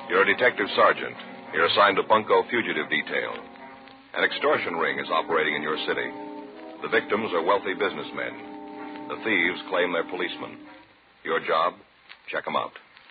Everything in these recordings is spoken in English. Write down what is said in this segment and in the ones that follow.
You're a detective sergeant. You're assigned to Bunko Fugitive Detail. An extortion ring is operating in your city. The victims are wealthy businessmen. The thieves claim they're policemen. Your job? Check them out.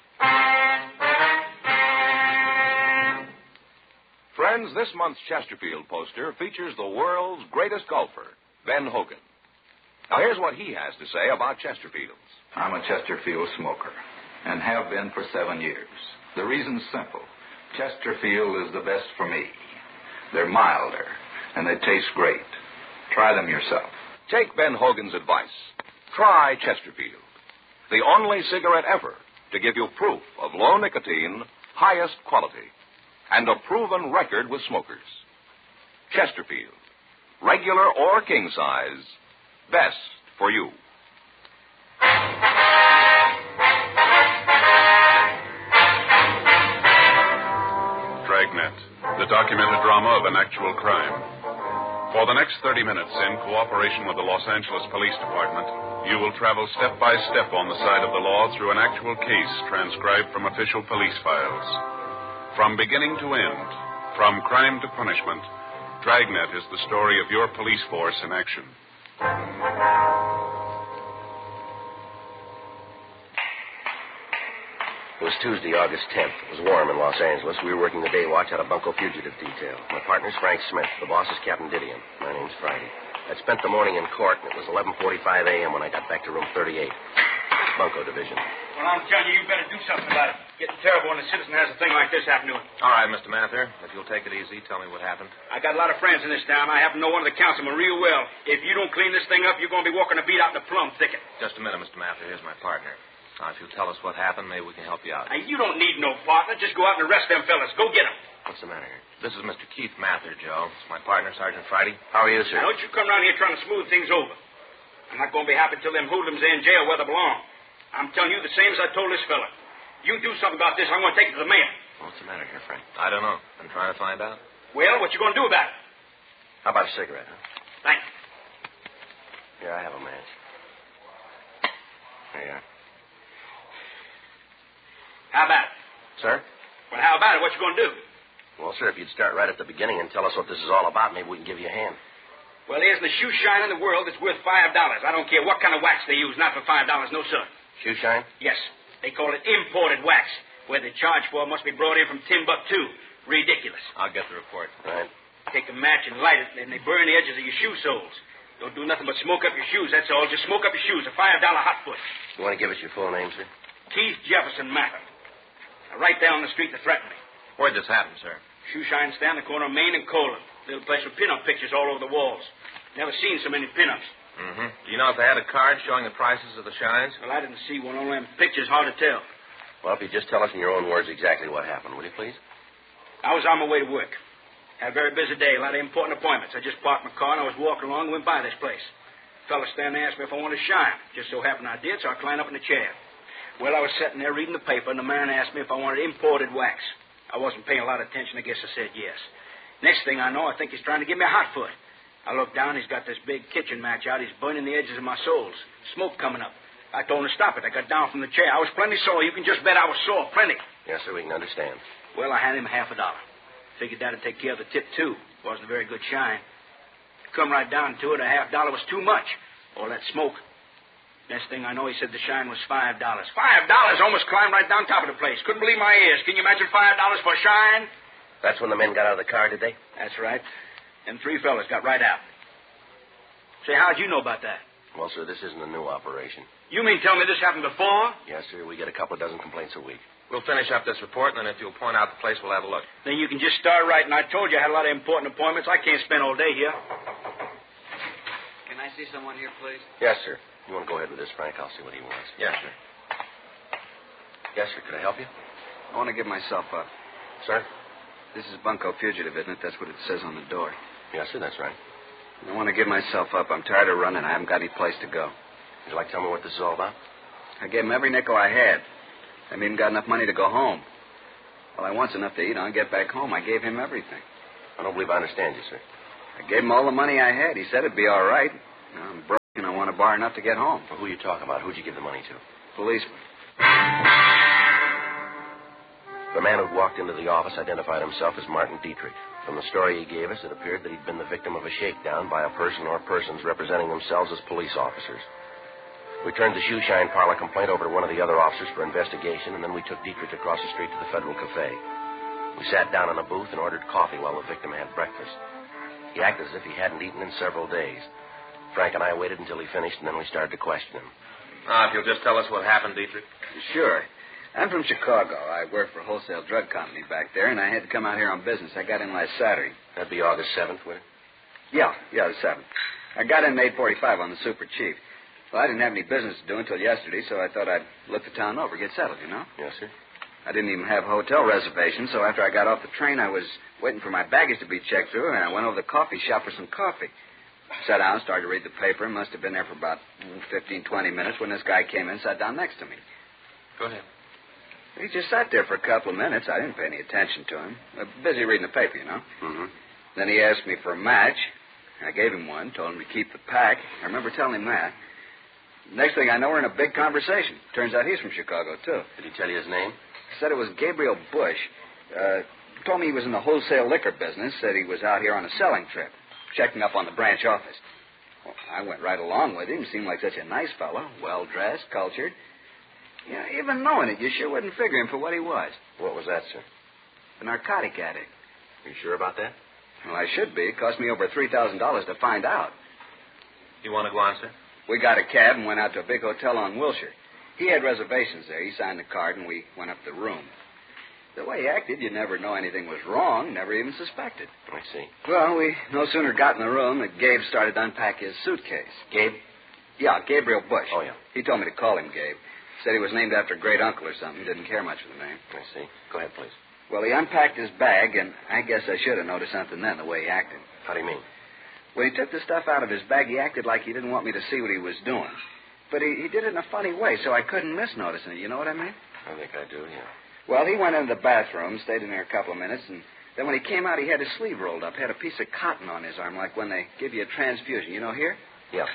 Friends, this month's Chesterfield poster features the world's greatest golfer, Ben Hogan. Now, here's what he has to say about Chesterfields. I'm a Chesterfield smoker, and have been for 7 years. The reason's simple. Chesterfield is the best for me. They're milder, and they taste great. Try them yourself. Take Ben Hogan's advice. Try Chesterfield, the only cigarette ever to give you proof of low nicotine, highest quality, and a proven record with smokers. Chesterfield, regular or king size, best for you. Dragnet, the documented drama of an actual crime. For the next 30 minutes, in cooperation with the Los Angeles Police Department, you will travel step by step on the side of the law through an actual case transcribed from official police files. From beginning to end, from crime to punishment, Dragnet is the story of your police force in action. It was Tuesday, August 10th. It was warm in Los Angeles. We were working the day watch out of Bunko Fugitive Detail. My partner's Frank Smith. The boss is Captain Didion. My name's Friday. I'd spent the morning in court, and it was 11:45 a.m. when I got back to room 38. Bunko Division. Well, I'm telling you, you better do something about it. Getting terrible when a citizen has a thing like this happen to him. All right, Mr. Mather. If you'll take it easy, tell me what happened. I got a lot of friends in this town. I happen to know one of the councilmen real well. If you don't clean this thing up, you're going to be walking a beat out in the plum thicket. Just a minute, Mr. Mather. Here's my partner. Now, if you'll tell us what happened, maybe we can help you out. Now, you don't need no partner. Just go out and arrest them fellas. Go get them. What's the matter here? This is Mr. Keith Mather, Joe. It's my partner, Sergeant Friday. How are you, sir? Now, don't you come around here trying to smooth things over. I'm not going to be happy till them hoodlums are in jail where they belong. I'm telling you the same as I told this fella. You do something about this, I'm going to take it to the mayor. What's the matter here, Frank? I don't know. I'm trying to find out. Well, what you going to do about it? How about a cigarette, huh? Thank you. Here, I have a match. There you are. How about it? Sir? Well, how about it? What you going to do? Well, sir, if you'd start right at the beginning and tell us what this is all about, maybe we can give you a hand. Well, there isn't a shoe shine in the world that's worth $5. I don't care what kind of wax they use, not for $5, no, sir. Shoe shine? Yes. They call it imported wax. Where they charge for it must be brought in from Timbuktu. Ridiculous. I'll get the report. Right. Take a match and light it, and they burn the edges of your shoe soles. Don't do nothing but smoke up your shoes, that's all. Just smoke up your shoes. A $5 hot foot. You want to give us your full name, sir? Keith Jefferson Mather. Now, right down the street that threatened me. Where'd this happen, sir? Shoe shine stand, the corner of Main and Colon. Little place with pin-up pictures all over the walls. Never seen so many pin-ups. Mm-hmm. Do you know if they had a card showing the prices of the shines? Well, I didn't see one. Only them pictures, hard to tell. Well, if you just tell us in your own words exactly what happened, will you, please? I was on my way to work. Had a very busy day, a lot of important appointments. I just parked my car and I was walking along and went by this place. A fellow standing there asked me if I wanted to shine. Just so happened I did, so I climbed up in the chair. Well, I was sitting there reading the paper, and the man asked me if I wanted imported wax. I wasn't paying a lot of attention. I guess I said yes. Next thing I know, I think he's trying to give me a hot foot. I looked down. He's got this big kitchen match out. He's burning the edges of my soles. Smoke coming up. I told him to stop it. I got down from the chair. I was plenty sore. You can just bet I was sore. Plenty. Yes, sir, we can understand. Well, I handed him $50. Figured that'd take care of the tip, too. Wasn't a very good shine. Come right down to it, a $50 was too much. All that smoke. Next thing I know, he said the shine was $5. $5? Almost climbed right down top of the place. Couldn't believe my ears. Can you imagine $5 for a shine? That's when the men got out of the car, did they? That's right. Them three fellas got right out. Say, how'd you know about that? Well, sir, this isn't a new operation. You mean tell me this happened before? Yes, sir. We get a couple of dozen complaints a week. We'll finish up this report, and then if you'll point out the place, we'll have a look. Then you can just start writing. I told you I had a lot of important appointments. I can't spend all day here. Can I see someone here, please? Yes, sir. You want to go ahead with this, Frank? I'll see what he wants. Yes, sir. Yes, sir. Could I help you? I want to give myself up. Sir? This is Bunko Fugitive, isn't it? That's what it says on the door. Yes, sir. That's right. I want to give myself up. I'm tired of running. I haven't got any place to go. Would you like to tell me what this is all about? I gave him every nickel I had. I haven't even got enough money to go home. Well, I wants enough to eat. I'll get back home. I gave him everything. I don't believe I understand you, sir. I gave him all the money I had. He said it'd be all right. Now, I'm broke and I want to borrow enough to get home. Well, who are you talking about? Who'd you give the money to? Policeman. The man who'd walked into the office identified himself as Martin Dietrich. From the story he gave us, it appeared that he'd been the victim of a shakedown by a person or persons representing themselves as police officers. We turned the shoeshine parlor complaint over to one of the other officers for investigation, and then we took Dietrich across the street to the Federal Cafe. We sat down in a booth and ordered coffee while the victim had breakfast. He acted as if he hadn't eaten in several days. Frank and I waited until he finished, and then we started to question him. If you'll just tell us what happened, Dietrich. Sure. I'm from Chicago. I work for a wholesale drug company back there, and I had to come out here on business. I got in last Saturday. That'd be August 7th, would it? Yeah, the 7th. I got in at 8:45 on the Super Chief. Well, I didn't have any business to do until yesterday, so I thought I'd look the town over, get settled, you know? Yes, sir. I didn't even have a hotel reservation, so after I got off the train, I was waiting for my baggage to be checked through, and I went over to the coffee shop for some coffee. Sat down, started to read the paper, and must have been there for about 15, 20 minutes when this guy came in and sat down next to me. Go ahead. He just sat there for a couple of minutes. I didn't pay any attention to him. Busy reading the paper, you know. Mm-hmm. Then he asked me for a match. I gave him one, told him to keep the pack. I remember telling him that. Next thing I know, we're in a big conversation. Turns out he's from Chicago, too. Did he tell you his name? Said it was Gabriel Bush. Told me he was in the wholesale liquor business. Said he was out here on a selling trip, checking up on the branch office. Well, I went right along with him. Seemed like such a nice fellow, well-dressed, cultured. Yeah, even knowing it, you sure wouldn't figure him for what he was. What was that, sir? A narcotic addict. Are you sure about that? Well, I should be. It cost me over $3,000 to find out. You want to go on, sir? We got a cab and went out to a big hotel on Wilshire. He had reservations there. He signed the card, and we went up the room. The way he acted, you'd never know anything was wrong, never even suspected. I see. Well, we no sooner got in the room than Gabe started to unpack his suitcase. Gabe? Yeah, Gabriel Bush. Oh, yeah. He told me to call him Gabe. Said he was named after a great uncle or something. Didn't care much for the name. I see. Go ahead, please. Well, he unpacked his bag, and I guess I should have noticed something then, the way he acted. How do you mean? When he took the stuff out of his bag, he acted like he didn't want me to see what he was doing. But he did it in a funny way, so I couldn't miss noticing it. You know what I mean? I think I do, yeah. Well, he went into the bathroom, stayed in there a couple of minutes, and then when he came out, he had his sleeve rolled up, had a piece of cotton on his arm, like when they give you a transfusion. You know, here? Yeah.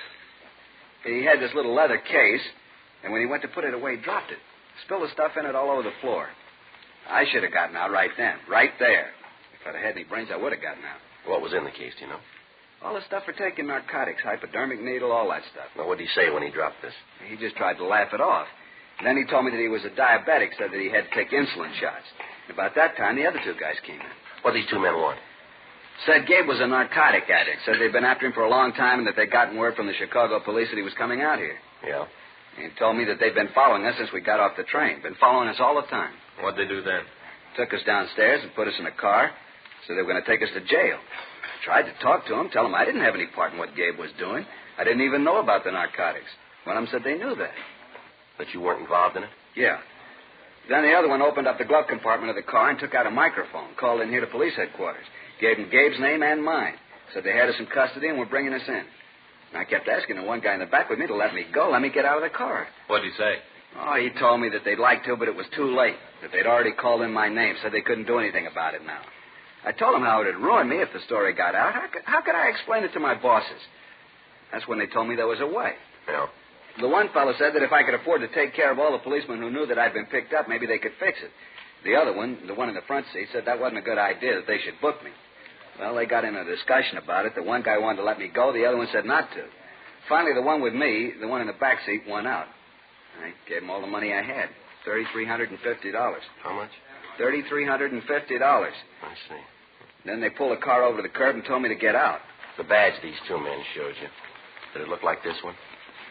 He had this little leather case, and when he went to put it away, he dropped it. Spilled the stuff in it all over the floor. I should have gotten out right then, right there. If I'd have had any brains, I would have gotten out. What was in the case, do you know? All the stuff for taking narcotics, hypodermic needle, all that stuff. Well, what did he say when he dropped this? He just tried to laugh it off. And then he told me that he was a diabetic, said that he had to take insulin shots. About that time, the other two guys came in. What did these two men want? Said Gabe was a narcotic addict. Said they'd been after him for a long time and that they'd gotten word from the Chicago police that he was coming out here. Yeah? He told me that they'd been following us since we got off the train. Been following us all the time. What'd they do then? Took us downstairs and put us in a car. Said they were going to take us to jail. Tried to talk to him, tell him I didn't have any part in what Gabe was doing. I didn't even know about the narcotics. One of them said they knew that. That you weren't involved in it? Yeah. Then the other one opened up the glove compartment of the car and took out a microphone, called in here to police headquarters. Gave them Gabe's name and mine. Said they had us in custody and were bringing us in. And I kept asking the one guy in the back with me to let me go, let me get out of the car. What'd he say? Oh, he told me that they'd like to, but it was too late. That they'd already called in my name, said they couldn't do anything about it now. I told him how it would ruin me if the story got out. How could I explain it to my bosses? That's when they told me there was a way. Yeah. The one fellow said that if I could afford to take care of all the policemen who knew that I'd been picked up, maybe they could fix it. The other one, the one in the front seat, said that wasn't a good idea, that they should book me. Well, they got in a discussion about it. The one guy wanted to let me go. The other one said not to. Finally, the one with me, the one in the back seat, won out. I gave him all the money I had, $3,350. How much? $3,350. I see. Then they pulled the car over to the curb and told me to get out. The badge these two men showed you, did it look like this one?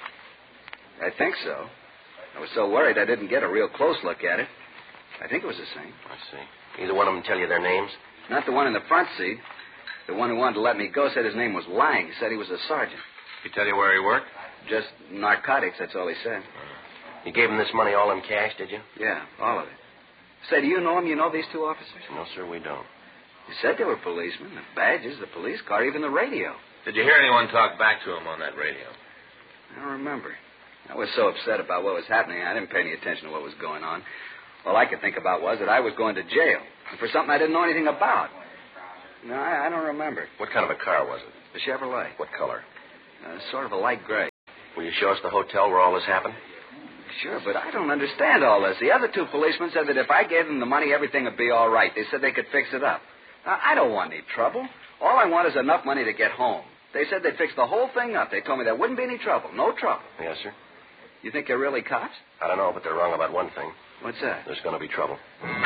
I think so. I was so worried I didn't get a real close look at it. I think it was the same. I see. Either one of them tell you their names? Not the one in the front seat. The one who wanted to let me go said his name was Lang. He said he was a sergeant. He tell you where he worked? Just narcotics, that's all he said. You gave him this money all in cash, did you? Yeah, all of it. Say, do you know him? You know these two officers? No, sir, we don't. You said they were policemen. The badges, the police car, even the radio. Did you hear anyone talk back to him on that radio? I don't remember. I was so upset about what was happening, I didn't pay any attention to what was going on. All I could think about was that I was going to jail for something I didn't know anything about. No, I don't remember. What kind of a car was it? A Chevrolet. What color? Sort of a light gray. Will you show us the hotel where all this happened? Sure, but I don't understand all this. The other two policemen said that if I gave them the money, everything would be all right. They said they could fix it up. Now, I don't want any trouble. All I want is enough money to get home. They said they'd fix the whole thing up. They told me there wouldn't be any trouble. No trouble. Yes, sir. You think they're really cops? I don't know, but they're wrong about one thing. What's that? There's going to be trouble.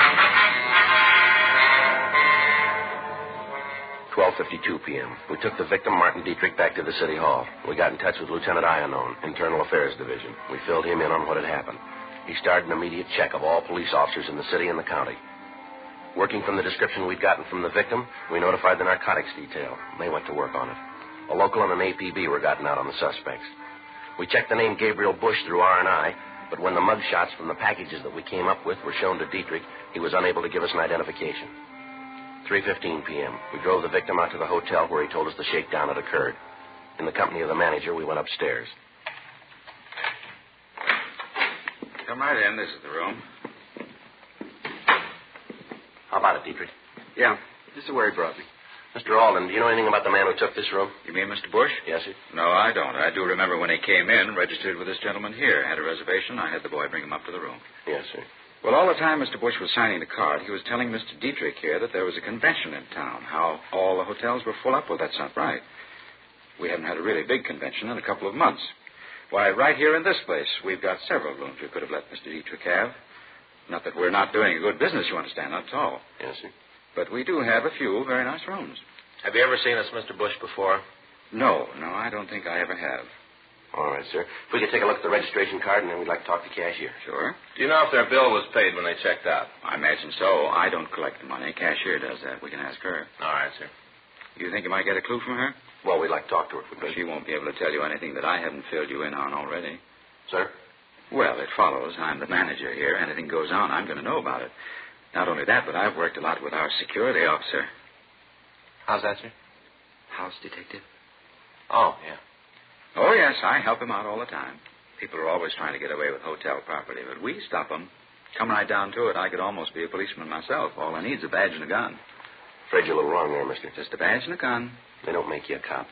12:52 p.m. We took the victim, Martin Dietrich, back to the city hall. We got in touch with Lieutenant Iannone, Internal Affairs Division. We filled him in on what had happened. He started an immediate check of all police officers in the city and the county. Working from the description we'd gotten from the victim, we notified the narcotics detail. They went to work on it. A local and an APB were gotten out on the suspects. We checked the name Gabriel Bush through R&I, but when the mug shots from the packages that we came up with were shown to Dietrich, he was unable to give us an identification. 3:15 p.m. We drove the victim out to the hotel where he told us the shakedown had occurred. In the company of the manager, we went upstairs. Come right in. This is the room. How about it, Dietrich? Yeah, this is where he brought me. Mr. Alden, do you know anything about the man who took this room? You mean Mr. Bush? Yes, sir. No, I don't. I do remember when he came in, registered with this gentleman here, had a reservation. I had the boy bring him up to the room. Yes, sir. Well, all the time Mr. Bush was signing the card, he was telling Mr. Dietrich here that there was a convention in town, how all the hotels were full up. Well, that's not right. We haven't had a really big convention in a couple of months. Why, right here in this place, we've got several rooms we could have let Mr. Dietrich have. Not that we're not doing a good business, you understand, not at all. Yes, sir. But we do have a few very nice rooms. Have you ever seen this Mr. Bush before? No, I don't think I ever have. All right, sir. If we could take a look at the registration card, and then we'd like to talk to the cashier. Sure. Do you know if their bill was paid when they checked out? I imagine so. I don't collect the money. Cashier does that. We can ask her. All right, sir. You think you might get a clue from her? Well, we'd like to talk to her if we could. She won't be able to tell you anything that I haven't filled you in on already. Sir? Well, it follows. I'm the manager here. Anything goes on, I'm going to know about it. Not only that, but I've worked a lot with our security officer. How's that, sir? House detective? Oh, yeah. Oh, yes, I help him out all the time. People are always trying to get away with hotel property, but we stop them. Come right down to it, I could almost be a policeman myself. All I need is a badge and a gun. Afraid you're a little wrong there, mister. Just a badge and a gun. They don't make you a cop.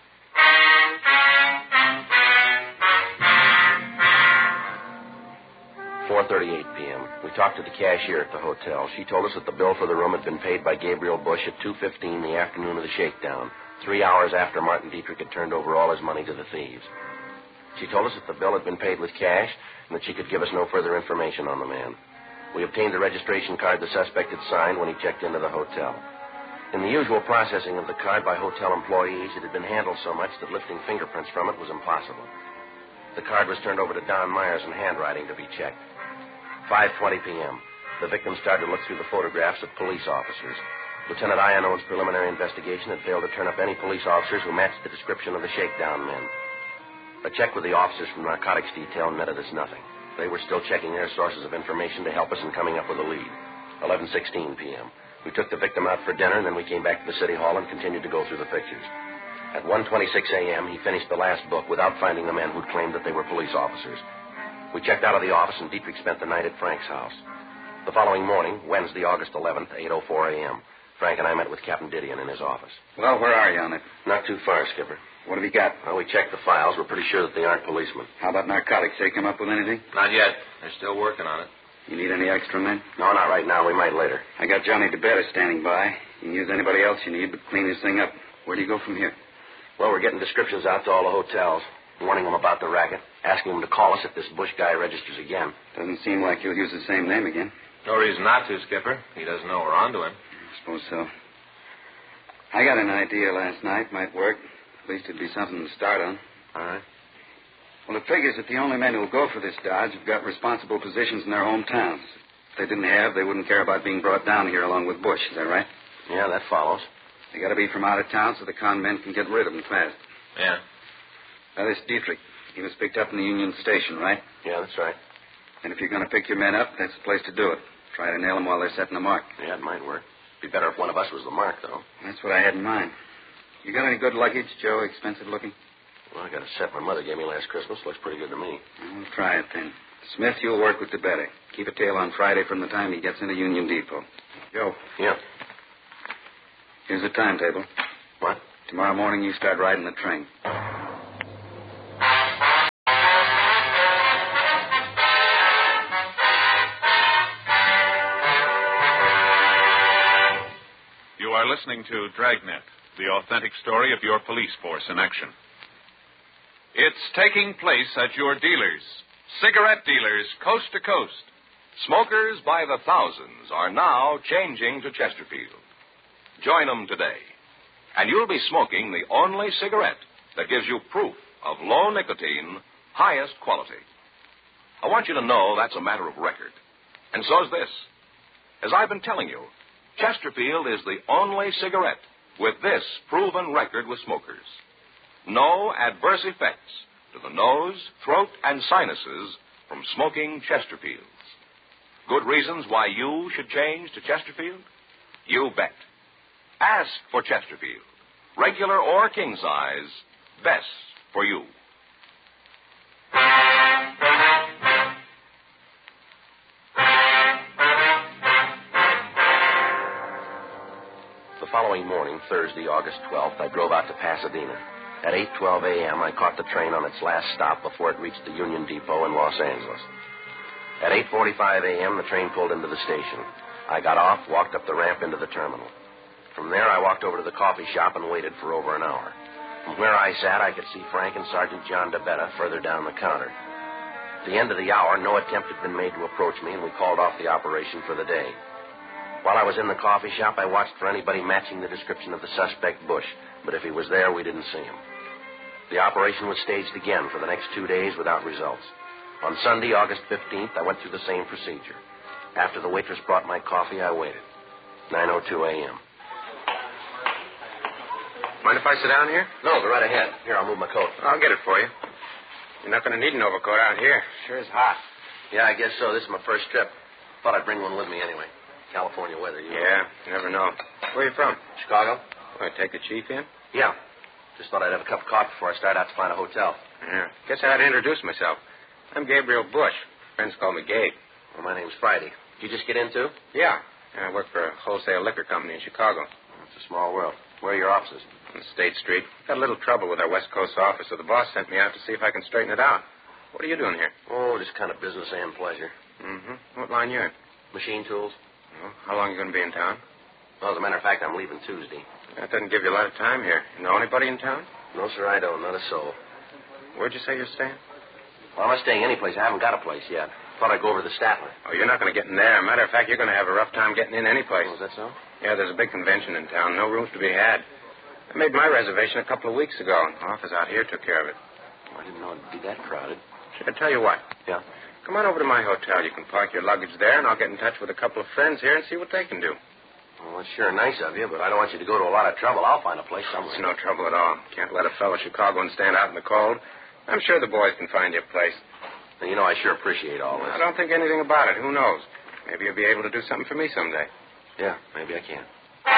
4:38 p.m. We talked to the cashier at the hotel. She told us that the bill for the room had been paid by Gabriel Bush at 2:15 the afternoon of the shakedown, 3 hours after Martin Dietrich had turned over all his money to the thieves. She told us that the bill had been paid with cash and that she could give us no further information on the man. We obtained the registration card the suspect had signed when he checked into the hotel. In the usual processing of the card by hotel employees, it had been handled so much that lifting fingerprints from it was impossible. The card was turned over to Don Myers in handwriting to be checked. 5:20 p.m. The victim started to look through the photographs of police officers. Lieutenant Iannone's preliminary investigation had failed to turn up any police officers who matched the description of the shakedown men. A check with the officers from narcotics detail netted us nothing. They were still checking their sources of information to help us in coming up with a lead. 11:16 p.m. We took the victim out for dinner, and then we came back to the city hall and continued to go through the pictures. At 1:26 a.m., he finished the last book without finding the men who'd claimed that they were police officers. We checked out of the office, and Dietrich spent the night at Frank's house. The following morning, Wednesday, August 11th, 8:04 a.m., Frank and I met with Captain Didion in his office. Well, where are you on it? Not too far, Skipper. What have you got? Well, we checked the files. We're pretty sure that they aren't policemen. How about narcotics? They come up with anything? Not yet. They're still working on it. You need any extra men? No, not right now. We might later. I got Johnny DeBetta standing by. You can use anybody else you need, but clean this thing up. Where do you go from here? Well, we're getting descriptions out to all the hotels, warning them about the racket, asking them to call us if this Bush guy registers again. Doesn't seem like you'll use the same name again. No reason not to, Skipper. He doesn't know we're on to him. I suppose so. I got an idea last night. Might work. At least it'd be something to start on. All right. Well, it figures that the only men who'll go for this dodge have got responsible positions in their hometowns. If they didn't have, they wouldn't care about being brought down here along with Bush. Is that right? Yeah, that follows. They got to be from out of town so the con men can get rid of them fast. Yeah. Now, this Dietrich, he was picked up in the Union Station, right? Yeah, that's right. And if you're going to pick your men up, that's the place to do it. Try to nail them while they're setting the mark. Yeah, it might work. Be better if one of us was the mark, though. That's what I had in mind. You got any good luggage, Joe? Expensive looking? Well, I got a set my mother gave me last Christmas. Looks pretty good to me. Well, try it then. Smith, you'll work with DeBetta. Keep a tail on Friday from the time he gets into Union Depot. Joe. Yeah. Here's the timetable. What? Tomorrow morning you start riding the train. are listening to Dragnet, the authentic story of your police force in action. It's taking place at your dealers, cigarette dealers, coast to coast. Smokers by the thousands are now changing to Chesterfield. Join them today, and you'll be smoking the only cigarette that gives you proof of low nicotine, highest quality. I want you to know that's a matter of record. And so's this. As I've been telling you, Chesterfield is the only cigarette with this proven record with smokers. No adverse effects to the nose, throat, and sinuses from smoking Chesterfields. Good reasons why you should change to Chesterfield? You bet. Ask for Chesterfield. Regular or king size, best for you. The following morning, Thursday, August 12th, I drove out to Pasadena. At 8:12 a.m., I caught the train on its last stop before it reached the Union Depot in Los Angeles. At 8:45 a.m., the train pulled into the station. I got off, walked up the ramp into the terminal. From there, I walked over to the coffee shop and waited for over an hour. From where I sat, I could see Frank and Sergeant John DeBetta further down the counter. At the end of the hour, no attempt had been made to approach me, and we called off the operation for the day. While I was in the coffee shop, I watched for anybody matching the description of the suspect, Bush, but if he was there, we didn't see him. The operation was staged again for the next 2 days without results. On Sunday, August 15th, I went through the same procedure. After the waitress brought my coffee, I waited. 9:02 a.m. Mind if I sit down here? No, go right ahead. Here, I'll move my coat. I'll get it for you. You're not going to need an overcoat out here. Sure is hot. Yeah, I guess so. This is my first trip. Thought I'd bring one with me anyway. California weather, you know. Yeah, you never know. Where are you from? Chicago? Want to take the chief in? Yeah. Just thought I'd have a cup of coffee before I start out to find a hotel. Yeah. Guess I had to introduce myself. I'm Gabriel Bush. Friends call me Gabe. Well, my name's Friday. Did you just get in, too? Yeah. I work for a wholesale liquor company in Chicago. It's a small world. Where are your offices? On State Street. Got a little trouble with our West Coast office, so the boss sent me out to see if I can straighten it out. What are you doing here? Oh, just kind of business and pleasure. Mm-hmm. What line you in? Machine tools. Oh, how long are you going to be in town? Well, as a matter of fact, I'm leaving Tuesday. That doesn't give you a lot of time here. You know anybody in town? No, sir, I don't. Not a soul. Where'd you say you're staying? Well, I'm not staying anyplace. I haven't got a place yet. Thought I'd go over to the Statler. Oh, you're not going to get in there. Matter of fact, you're going to have a rough time getting in any place. Oh, is that so? Yeah, there's a big convention in town. No rooms to be had. I made my reservation a couple of weeks ago. The office out here took care of it. Oh, I didn't know it'd be that crowded. Should I tell you what? Yeah? Come on over to my hotel. You can park your luggage there, and I'll get in touch with a couple of friends here and see what they can do. Well, that's sure nice of you, but I don't want you to go to a lot of trouble. I'll find a place somewhere. It's no trouble at all. Can't let a fellow Chicagoan stand out in the cold. I'm sure the boys can find you a place. You know, I sure appreciate all this. I don't think anything about it. Who knows? Maybe you'll be able to do something for me someday. Yeah, maybe I can.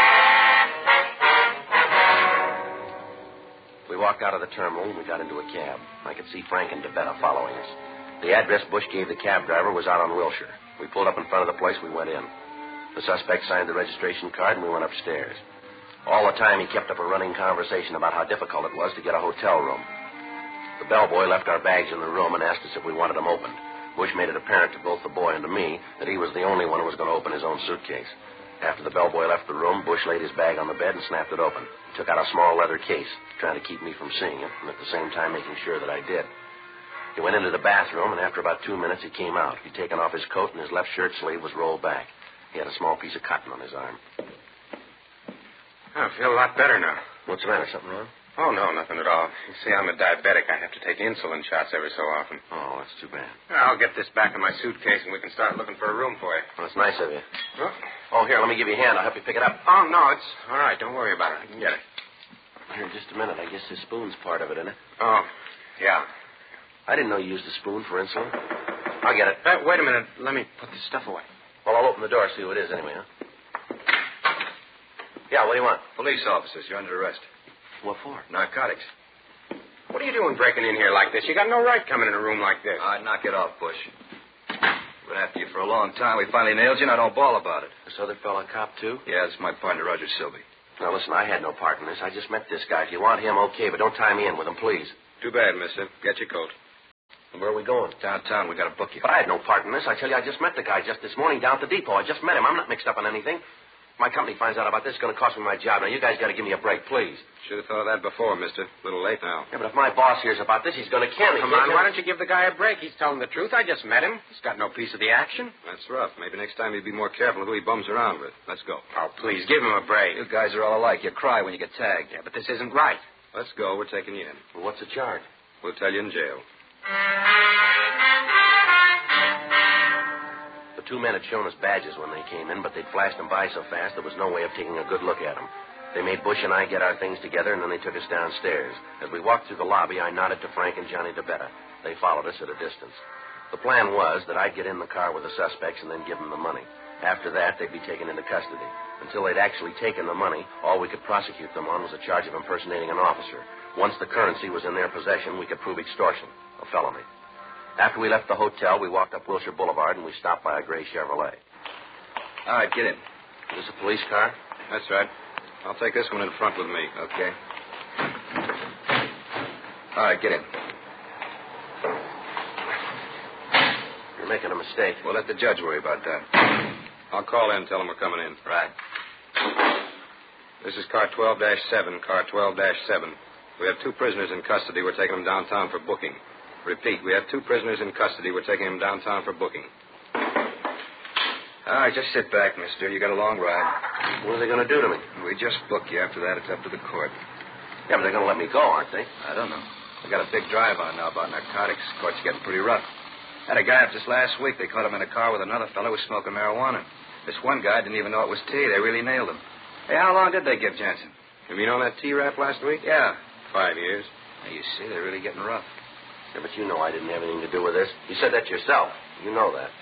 We walked out of the terminal and we got into a cab. I could see Frank and DeBetta following us. The address Bush gave the cab driver was out on Wilshire. We pulled up in front of the place. We went in. The suspect signed the registration card and we went upstairs. All the time he kept up a running conversation about how difficult it was to get a hotel room. The bellboy left our bags in the room and asked us if we wanted them opened. Bush made it apparent to both the boy and to me that he was the only one who was going to open his own suitcase. After the bellboy left the room, Bush laid his bag on the bed and snapped it open. He took out a small leather case, trying to keep me from seeing it, and at the same time making sure that I did. He went into the bathroom, and after about 2 minutes, he came out. He'd taken off his coat, and his left shirt sleeve was rolled back. He had a small piece of cotton on his arm. I feel a lot better now. What's the matter? Something wrong? Oh, no, nothing at all. You see, I'm a diabetic. I have to take insulin shots every so often. Oh, that's too bad. I'll get this back in my suitcase, and we can start looking for a room for you. Well, that's nice of you. Huh? Oh, here, let me give you a hand. I'll help you pick it up. Oh, no, it's all right. Don't worry about it. I can get it. Here, just a minute. I guess the spoon's part of it, isn't it? Oh, yeah. I didn't know you used a spoon for insulin. I'll get it. Wait a minute. Let me put this stuff away. Well, I'll open the door, see who it is anyway, huh? Yeah, what do you want? Police officers, you're under arrest. What for? Narcotics. What are you doing breaking in here like this? You got no right coming in a room like this. Knock it off, Bush. Been after you for a long time. We finally nailed you, and I don't bawl about it. This other fella cop, too? Yeah, it's my partner, Roger Silby. Now, listen, I had no part in this. I just met this guy. If you want him, okay, but don't tie me in with him, please. Too bad, mister. Get your coat. And where are we going? Downtown. We got to book you. But I had no part in this. I tell you, I just met the guy just this morning down at the depot. I just met him. I'm not mixed up in anything. If my company finds out about this, it's going to cost me my job. Now, you guys got to give me a break, please. Should have thought of that before, mister. A little late now. Yeah, but if my boss hears about this, he's going to kill me. Come on, why don't you give the guy a break? He's telling the truth. I just met him. He's got no piece of the action. That's rough. Maybe next time he'd be more careful of who he bums around with. Let's go. Oh, please, give him a break. You guys are all alike. You cry when you get tagged. Yeah, but this isn't right. Let's go. We're taking you in. Well, what's the charge? We'll tell you in jail. The two men had shown us badges when they came in, but they'd flashed them by so fast there was no way of taking a good look at them. They made Bush and I get our things together, and then they took us downstairs. As we walked through the lobby, I nodded to Frank and Johnny DeBetta. They followed us at a distance. The plan was that I'd get in the car with the suspects and then give them the money. After that, they'd be taken into custody. Until they'd actually taken the money, all we could prosecute them on was a charge of impersonating an officer. Once the currency was in their possession, we could prove extortion, a felony. After we left the hotel, we walked up Wilshire Boulevard, and we stopped by a gray Chevrolet. All right, get in. Is this a police car? That's right. I'll take this one in front with me. Okay. All right, get in. You're making a mistake. We'll let the judge worry about that. I'll call in and tell him we're coming in. Right. This is car 12-7, car 12-7. We have two prisoners in custody. We're taking them downtown for booking. Repeat, we have two prisoners in custody. We're taking them downtown for booking. All right, just sit back, mister. You got a long ride. What are they going to do to me? We just book you. After that, it's up to the court. Yeah, but they're going to let me go, aren't they? I don't know. They got a big drive on now about narcotics. Court's getting pretty rough. Had a guy up just last week. They caught him in a car with another fellow who was smoking marijuana. This one guy didn't even know it was tea. They really nailed him. Hey, how long did they give Jensen? You mean on that T-rap last week? Yeah. 5 years. Now, you see, they're really getting rough. Yeah, but you know I didn't have anything to do with this. You said that yourself. You know that.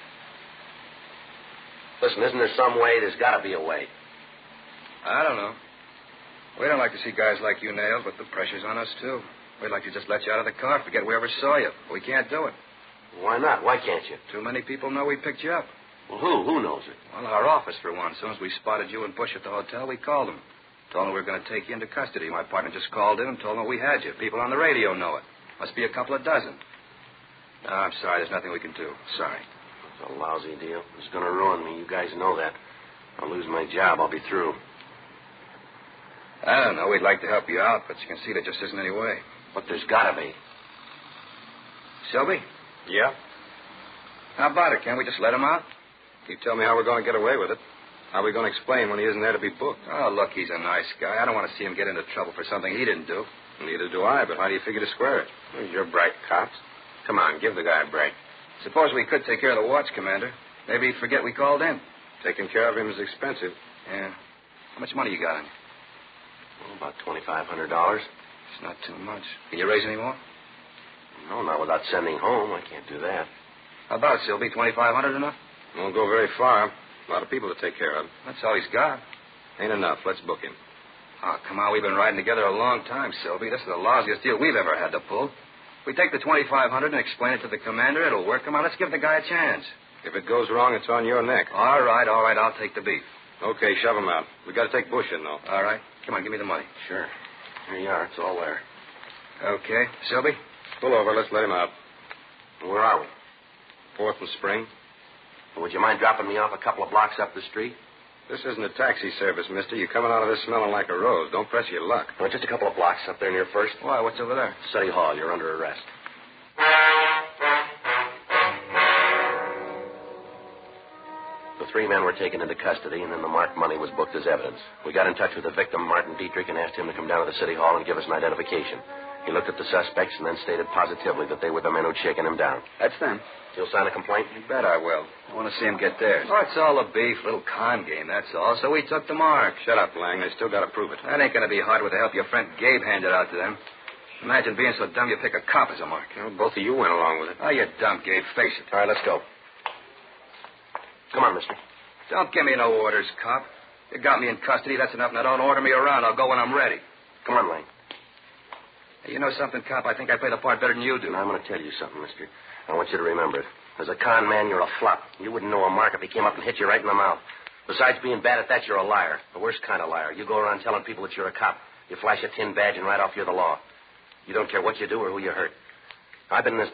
Listen, isn't there some way? There's got to be a way. I don't know. We don't like to see guys like you nailed, but the pressure's on us, too. We'd like to just let you out of the car, forget we ever saw you. We can't do it. Why not? Why can't you? Too many people know we picked you up. Well, who? Who knows it? Well, our office, for one. As soon as we spotted you and Bush at the hotel, we called them. Told them we were going to take you into custody. My partner just called in and told them we had you. People on the radio know it. Must be a couple of dozen. No, I'm sorry. There's nothing we can do. Sorry. It's a lousy deal. It's going to ruin me. You guys know that. I'll lose my job. I'll be through. I don't know. We'd like to help you out, but you can see there just isn't any way. But there's got to be. Selby? Yeah? How about it? Can't we just let him out? You tell me how we're going to get away with it. How are we going to explain when he isn't there to be booked? Oh, look, he's a nice guy. I don't want to see him get into trouble for something he didn't do. Neither do I, but how do you figure to square it? Well, you're bright, cops. Come on, give the guy a break. Suppose we could take care of the watch, Commander. Maybe he'd forget we called in. Taking care of him is expensive. Yeah. How much money you got on you? Well, about $2,500. It's not too much. Can you raise any more? No, not without sending home. I can't do that. How about it, Sylvie? $2,500 enough? Won't go very far. A lot of people to take care of. That's all he's got. Ain't enough. Let's book him. Oh, come on. We've been riding together a long time, Sylvie. This is the lousiest deal we've ever had to pull. If we take the $2,500 and explain it to the commander, it'll work. Come on, let's give the guy a chance. If it goes wrong, it's on your neck. All right. I'll take the beef. Okay, shove him out. We got to take Bush in, though. All right. Come on, give me the money. Sure. Here you are. It's all there. Okay. Sylvie? Pull over. Let's let him out. Where are we? 4th and Spring. Would you mind dropping me off a couple of blocks up the street? This isn't a taxi service, mister. You're coming out of this smelling like a rose. Don't press your luck. No, just a couple of blocks up there near First. Why, what's over there? City Hall. You're under arrest. The 3 men were taken into custody, and then the marked money was booked as evidence. We got in touch with the victim, Martin Dietrich, and asked him to come down to the City Hall and give us an identification. He looked at the suspects and then stated positively that they were the men who'd shaken him down. That's them. You'll sign a complaint? You bet I will. I want to see him get theirs. Oh, it's all a beef, little con game, that's all. So we took the mark. Shut up, Lang. They still got to prove it. That ain't going to be hard with the help your friend Gabe handed out to them. Imagine being so dumb you pick a cop as a mark. Well, both of you went along with it. Oh, you're dumb, Gabe. Face it. All right, let's go. Come on, mister. Don't give me no orders, cop. You got me in custody, that's enough. Now don't order me around. I'll go when I'm ready. Come on, Lang. Hey, you know something, cop? I think I play the part better than you do. Now, I'm going to tell you something, mister. I want you to remember it. As a con man, you're a flop. You wouldn't know a mark if he came up and hit you right in the mouth. Besides being bad at that, you're a liar. The worst kind of liar. You go around telling people that you're a cop. You flash a tin badge and right off you're the law. You don't care what you do or who you hurt. I've been in this